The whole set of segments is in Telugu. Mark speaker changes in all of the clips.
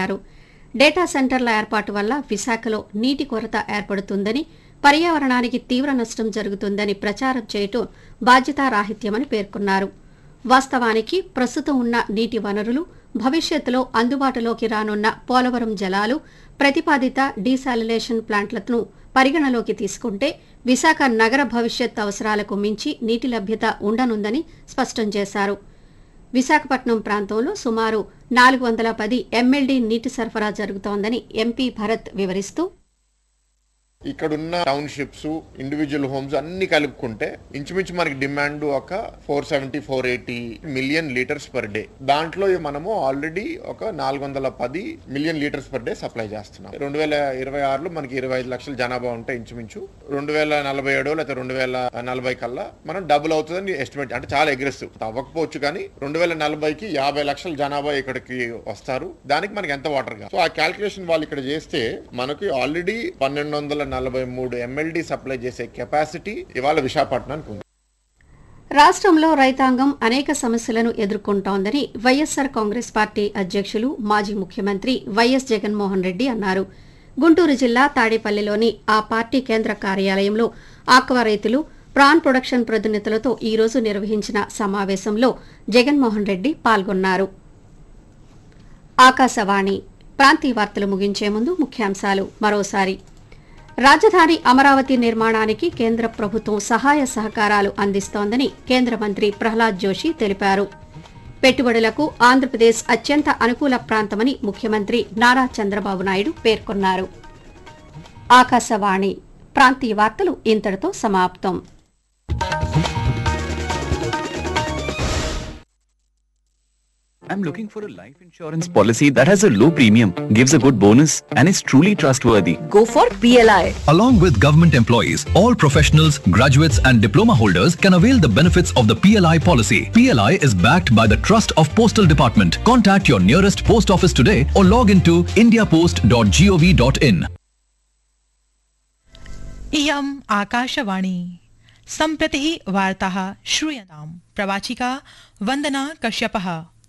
Speaker 1: తెలిపారు. డేటా సెంటర్ల ఏర్పాటు వల్ల విశాఖలో నీటి కొరత ఏర్పడుతుందని, పర్యావరణానికి తీవ్ర నష్టం జరుగుతుందని ప్రచారం చేయటం బాధ్యతారాహిత్యమని పేర్కొన్నారు. వాస్తవానికి ప్రస్తుతం ఉన్న నీటి వనరులు, భవిష్యత్తులో అందుబాటులోకి రానున్న పోలవరం జలాలు, ప్రతిపాదిత డీశాలినేషన్ ప్లాంట్లను పరిగణలోకి తీసుకుంటే విశాఖ నగర భవిష్యత్ అవసరాలకు మించి నీటి లభ్యత ఉండనుందని స్పష్టం చేశారు. విశాఖపట్నం ప్రాంతంలో సుమారు 410 MLD నీటి సరఫరా జరుగుతోందని ఎంపీ భరత్ వివరిస్తూ,
Speaker 2: ఇక్కడున్న టౌన్షిప్స్, ఇండివిజువల్ హోమ్స్ అన్ని కలుపుకుంటే ఇంచుమించు మనకి డిమాండ్ ఒక 470-480 మిలియన్ లీటర్స్ పర్ డే. దాంట్లో మనము ఆల్రెడీ ఒక 410 million litres per day supply చేస్తున్నాం. 2026లో మనకి 25 లక్షల జనాభా ఉంటే ఇంచుమించు 2047 లేదా 2040 కల్లా మనం డబుల్ అవుతుందని ఎస్టిమేట్. అంటే చాలా అగ్రెసివ్, అవ్వకపోవచ్చు కానీ 2040కి 50 లక్షల జనాభా ఇక్కడికి వస్తారు. దానికి మనకి ఎంత వాటర్ కావాలి. సో ఆ క్యాల్కులేషన్ వాళ్ళు ఇక్కడ చేస్తే మనకి ఆల్రెడీ 1243 MLD సప్లై చేసే కెపాసిటీ ఇవాళ విశాఖపట్నానికి ఉంది.
Speaker 1: రాష్ట్రంలో రైతాంగం అనేక సమస్యలను ఎదుర్కొంటోందని వైఎస్సార్ కాంగ్రెస్ పార్టీ అధ్యక్షులు, మాజీ ముఖ్యమంత్రి వైఎస్ జగన్మోహన్ రెడ్డి అన్నారు. గుంటూరు జిల్లా తాడేపల్లిలోని ఆ పార్టీ కేంద్ర కార్యాలయంలో ఆక్వా రైతులు, ప్రాన్ ప్రొడక్షన్ ప్రతినిధులతో ఈ రోజు నిర్వహించిన సమావేశంలో జగన్మోహన్ రెడ్డి పాల్గొన్నారు. ఆకాశవాణి ప్రాంతీయ వార్తలు ముగించే ముందు ముఖ్యాంశాలు మరోసారి. రాజధాని అమరావతి నిర్మాణానికి కేంద్ర ప్రభుత్వం సహాయ సహకారాలు అందిస్తోందని కేంద్ర మంత్రి ప్రహ్లాద్ జోషి తెలిపారు. పెట్టుబడులకు ఆంధ్రప్రదేశ్ అత్యంత అనుకూల ప్రాంతమని ముఖ్యమంత్రి నారా చంద్రబాబు నాయుడు పేర్కొన్నారు. ఆకాశవాణి ప్రాంతీయ వార్తలు ఇంతటితో సమాప్తం.
Speaker 3: I'm looking for a life insurance policy that has a low premium, gives a good bonus, and is truly trustworthy.
Speaker 4: Go for PLI.
Speaker 5: Along with government employees, all professionals, graduates, and diploma holders can avail the benefits of the PLI policy. PLI is backed by the Trust of Postal Department. Contact your nearest post office today or log into indiapost.gov.in.
Speaker 6: इयम् आकाशवाणी. सम्प्रति वार्ताः श्रूयताम्. प्रवाचिका वन्दना कश्यपः.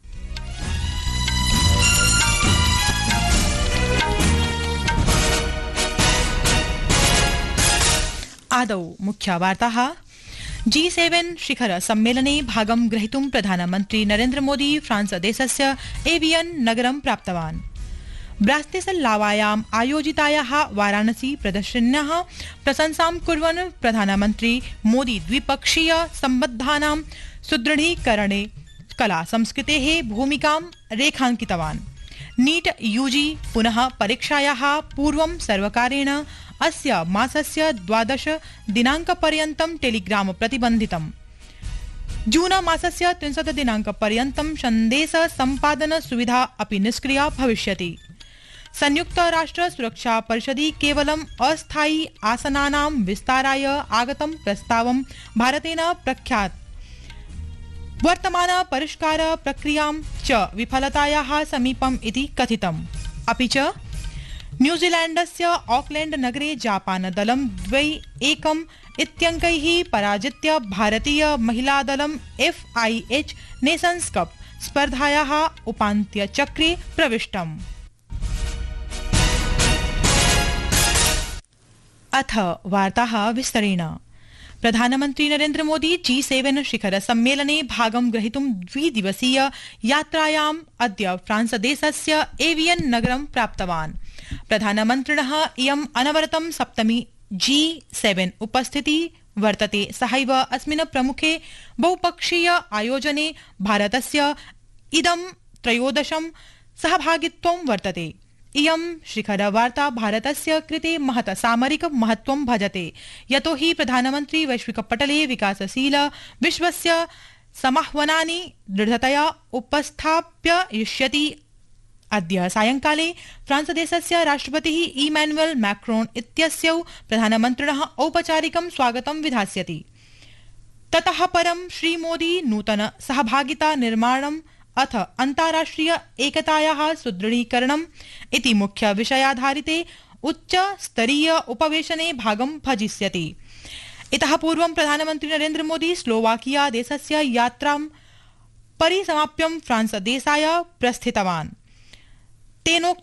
Speaker 6: आदौ मुख्यवार्ताः। G7 शिखर सम्मेलने भागं ग्रहीतुं प्रधानमन्त्री नरेन्द्र मोदी फ्रांस देशस्य एवियन् नगरं प्राप्तवान्। ब्रातिस्लावायाम् आयोजितायाः वाराणसी प्रदर्शन्याः प्रशंसां कुर्वन् प्रधानमन्त्री मोदी द्विपक्षीय सम्बन्धानां सुदृढीकरणे कला संस्कृतेः भूमिकां रेखाङ्कितवान्। नीट यूजी पुनः परीक्षायाः पूर्वं सर्वकारेण अस्य मासस्य 12 दिनाङ्कपर्यन्तं टेलीग्राम प्रतिबन्धितम्। जून मासस्य 30 दिनाङ्कपर्यन्तं सन्देश सम्पादन सुविधा अपि निष्क्रिया भविष्यति। संयुक्त राष्ट्र सुरक्षा परिषदि केवलम् अस्थायी आसनानां विस्ताराय आगतं प्रस्तावं भारतेन प्रख्यात्। वर्तमान परिष्कार प्रक्रियां च विफलतायाः समीपम् इति कथितम्। अपि च न्यूजीलैण्डस्य ऑकलैण्ड नगरे जापान दलं 2-1 इत्यङ्कैः पराजित्य भारतीय महिलादलं FIH नेशन्स् कप स्पर्धायाः उपान्त्यचक्रे प्रविष्टम्। अथ वार्ताः विस्तरेण। प्रधानमन्त्री नरेन्द्र मोदी G7 शिखर सम्मेलने भागं ग्रहीतुं द्विदिवसीय यात्रायाम् अद्य फ्रांस देशस्य एवियन् नगरं प्राप्तवान्। प्रधानमन्त्रिणः इयम् अनवरतं सप्तमी G7 उपस्थितिः वर्तते। सहैव अस्मिन् प्रमुखे बहुपक्षीय आयोजने भारतस्य इदं 13 सहभागित्वं वर्तते। इयं शिखरवार्ता भारतस्य कृते महत् सामरिक महत्वं भजते, यतो हि प्रधानमन्त्री वैश्विकपटले विकासशील विश्वस्य समाह्वानानि दृढतया उपस्थापयिष्यति। अद्य सायंकाले फ्रांस देशस्य राष्ट्रपतिः इमैनुअल मैक्रोन इत्यस्यौ प्रधानमन्त्रिणः औपचारिकं स्वागतं विधास्यति। ततः परं श्रीमोदी नूतन सहभागिता निर्माणम् अथ अन्ताराष्ट्रिय एकतायाः सुदृढीकरणम् इति मुख्य विषयाधारिते उच्च स्तरीय उपवेशने भागं भजिष्यति। इतः पूर्वं प्रधानमन्त्री नरेन्द्र मोदी स्लोवाकिया देशस्य यात्रां परिसमाप्य फ्रांस देशाय प्रस्थितवान्। तेनोक्तं